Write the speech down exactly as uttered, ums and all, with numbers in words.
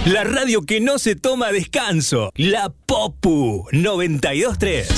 La radio que no se toma descanso. La Popu noventa y dos tres.